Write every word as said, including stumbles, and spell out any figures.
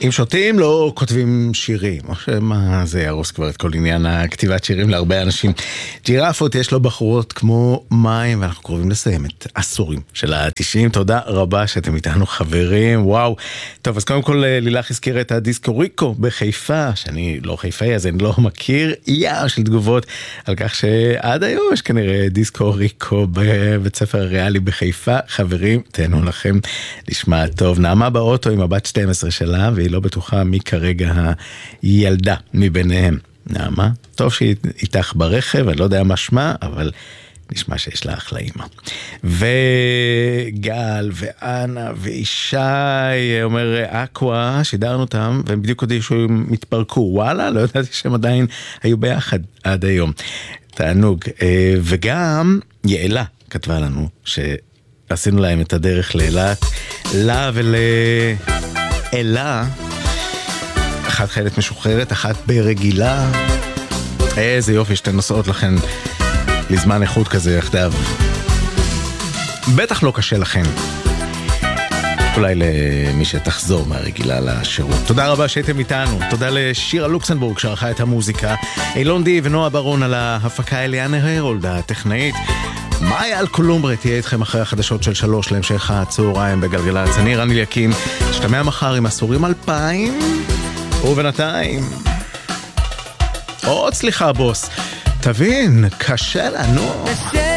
אם שותים לא כותבים שירים, או שמה זה ירוס כבר את כל עניין הכתיבת שירים להרבה אנשים. ג'ירפות יש לו בחורות כמו מים, ואנחנו קרובים לסיים את עשורים של ה-תשעים. תודה רבה שאתם איתנו חברים, וואו. טוב, אז קודם כל לילך הזכירה את הדיסקו ריקו בחיפה, שאני לא חיפאי אז אני לא מכיר, יער של תגובות על כך שעד היום יש כנראה דיסקו ריקו בבית ספר הריאלי בחיפה. חברים, תהנו לכם לשמע טוב. נעמה באוטו עם הבת שתים עשרה שלה, והיא לא בטוחה מי כרגע הילדה מביניהם. נעמה, טוב שהיא איתך ברכב, אני לא יודע מה שמה, אבל נשמע שיש לה אחלה אימא. וגל ואנה וישי, אומר אקווה, שידרנו אותם, והם בדיוק הודיעו שהם התפרקו. וואלה, לא ידעתי שהם עדיין היו ביחד עד היום. תענוג. וגם יעלה כתבה לנו שעשינו להם את הדרך לאילת, לה ולאלה, אחת חיילת משוחררת, אחת ברגילה. איזה יופי שאתן נוסעות לכן לזמן איכות כזה יחדיו. בטח לא קשה לכם. אולי למי שתחזור מהרגילה לשירות. תודה רבה שהייתם איתנו. תודה לשירה לוקסנבורג שערכה את המוזיקה. אילון די ונועה ברון על ההפקה. אליאנה הרולד הטכנאית. מאיה אלקולומברה תהיה איתכם אחרי החדשות של שלוש להמשך הצהריים בגלגלצ. אני רן אליקים. נשתמע מחר עם עשורים אלפיים. ובינתיים עוד סליחה בוס, תבין, קשה לנו.